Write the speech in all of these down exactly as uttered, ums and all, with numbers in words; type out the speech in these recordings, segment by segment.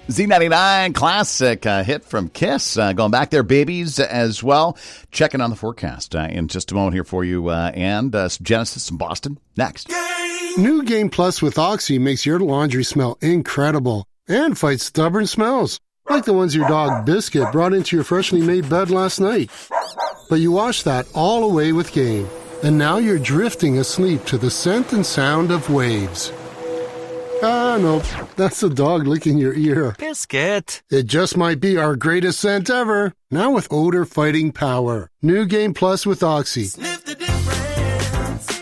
Z ninety-nine classic uh, hit from Kiss. Uh, going back there, babies, as well. Checking on the forecast uh, in just a moment here for you. Uh, and uh, some Genesis in Boston next. New Game Plus with Oxy makes your laundry smell incredible and fights stubborn smells, like the ones your dog Biscuit brought into your freshly made bed last night. But you washed that all away with Game, and now you're drifting asleep to the scent and sound of waves. Ah, no, that's the dog licking your ear. Biscuit. It just might be our greatest scent ever. Now with odor-fighting power. New Game Plus with Oxy. Sniff the difference.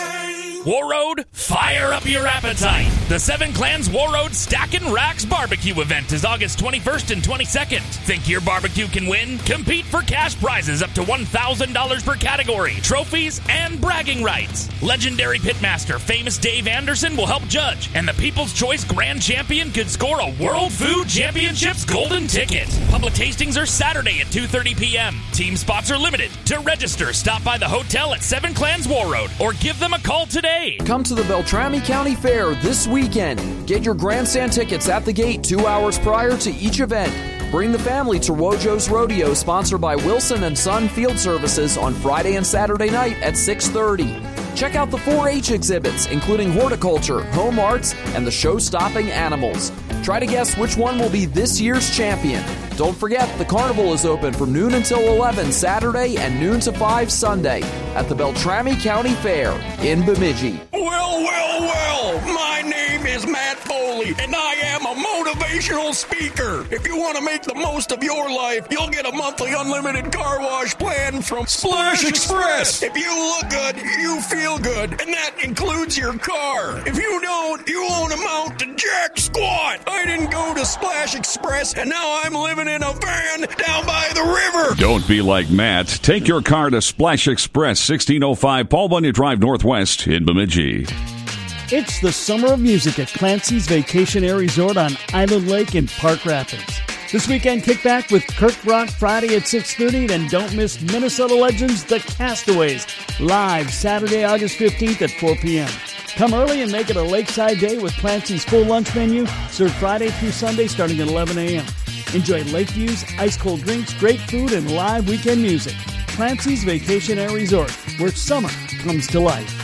Warroad, fire up your appetite. The Seven Clans Warroad Stackin' Racks Barbecue event is August twenty-first and twenty-second. Think your barbecue can win? Compete for cash prizes up to one thousand dollars per category, trophies, and bragging rights. Legendary pitmaster Famous Dave Anderson will help judge, and the People's Choice Grand Champion could score a World Food Championships golden ticket. Public tastings are Saturday at two thirty p.m. Team spots are limited. To register, stop by the hotel at Seven Clans Warroad or give them a call today. Come to the Beltrami County Fair this weekend. Get your grandstand tickets at the gate two hours prior to each event. Bring the family to Wojo's Rodeo, sponsored by Wilson and Son Field Services, on Friday and Saturday night at six thirty. Check out the four H exhibits, including horticulture, home arts, and the show-stopping animals. Try to guess which one will be this year's champion. Don't forget, the carnival is open from noon until eleven Saturday and noon to five Sunday at the Beltrami County Fair in Bemidji. Well, well, well, my name is Matt Foley, and I am a motivational speaker. If you want to make the most of your life, you'll get a monthly unlimited car wash plan from Splash Express. If you look good, you feel good, and that includes your car. If you don't, you won't amount to jack squat. I didn't go to Splash Express, and now I'm living in a van down by the river. Don't be like Matt. Take your car to Splash Express, sixteen oh five Paul Bunyan Drive Northwest in Bemidji. It's the summer of music at Clancy's Vacation Air Resort on Island Lake in Park Rapids. This weekend, kick back with Kirk Brock Friday at six thirty, then don't miss Minnesota legends The Castaways, live Saturday, August fifteenth at four p.m. Come early and make it a lakeside day with Clancy's full lunch menu, served Friday through Sunday starting at eleven a.m. Enjoy lake views, ice-cold drinks, great food, and live weekend music. Clancy's Vacation Air Resort, where summer comes to life.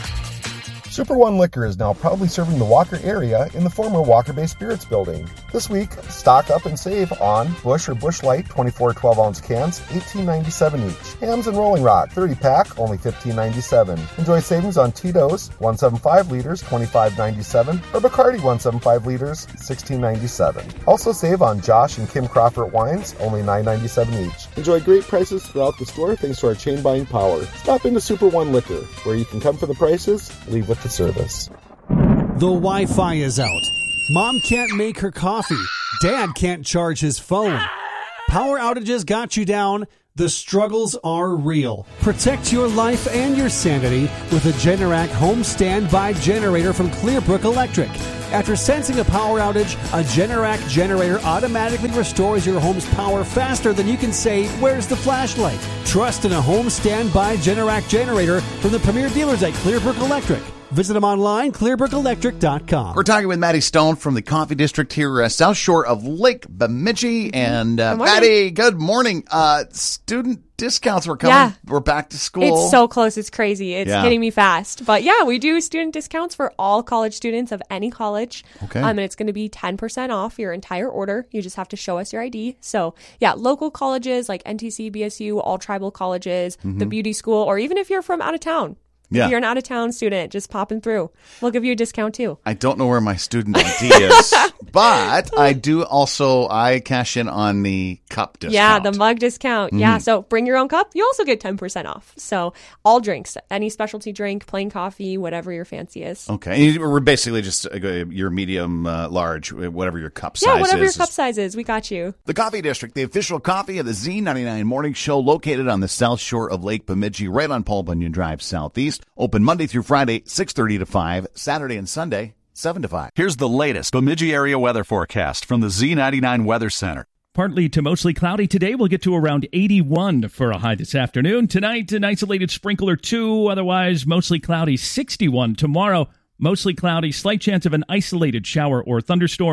Super One Liquor is now proudly serving the Walker area in the former Walker Bay Spirits building. This week, stock up and save on Busch or Busch Light twenty-four twelve-ounce cans, eighteen ninety-seven each. Hams and Rolling Rock thirty pack, only fifteen ninety-seven. Enjoy savings on Tito's one seventy-five liters, twenty-five ninety-seven, or Bacardi one seventy-five liters, sixteen ninety-seven. Also save on Josh and Kim Crawford wines, only nine ninety-seven each. Enjoy great prices throughout the store thanks to our chain buying power. Stop into Super One Liquor, where you can come for the prices, leave with the service. The Wi-Fi is out. Mom can't make her coffee. Dad can't charge his phone. Power outages got you down. The struggles are real. Protect your life and your sanity with a Generac home standby generator from Clearbrook Electric. After sensing a power outage, a Generac generator automatically restores your home's power faster than you can say, "Where's the flashlight?" Trust in a home standby Generac generator from the premier dealers at Clearbrook Electric. Visit them online, clearbrook electric dot com. We're talking with Maddie Stone from the Coffee District here, uh, south shore of Lake Bemidji. And uh, good Maddie, good morning. Uh, student discounts were coming. Yeah. We're back to school. It's so close. It's crazy. It's yeah. hitting me fast. But yeah, we do student discounts for all college students of any college. Okay. Um, and it's going to be ten percent off your entire order. You just have to show us your I D. So yeah, local colleges like N T C, B S U, all tribal colleges, mm-hmm. the beauty school, or even if you're from out of town. Yeah. If you're an out-of-town student, just popping through. We'll give you a discount, too. I don't know where my student I D is, but I do also, I cash in on the cup discount. Yeah, the mug discount. Mm-hmm. Yeah, so bring your own cup. You also get ten percent off. So all drinks, any specialty drink, plain coffee, whatever your fancy is. Okay. And we're basically just uh, your medium, uh, large, whatever your cup size is. Yeah, whatever your cup size is. We got you. The Coffee District, the official coffee of the Z ninety-nine Morning Show, located on the south shore of Lake Bemidji, right on Paul Bunyan Drive Southeast. Open Monday through Friday, six thirty to five, Saturday and Sunday, seven to five. Here's the latest Bemidji area weather forecast from the Z ninety-nine Weather Center. Partly to mostly cloudy today. We'll get to around eighty-one for a high this afternoon. Tonight, an isolated sprinkle or two. Otherwise, mostly cloudy, sixty-one. Tomorrow, mostly cloudy, slight chance of an isolated shower or thunderstorm.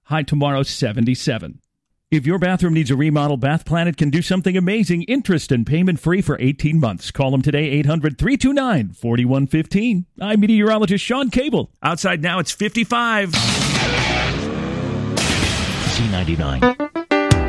High tomorrow, seventy-seven. If your bathroom needs a remodel, Bath Planet can do something amazing. Interest and payment free for eighteen months. Call them today, eight hundred, three two nine, four one one five. I'm meteorologist Sean Cable. Outside now, it's fifty-five. C ninety-nine.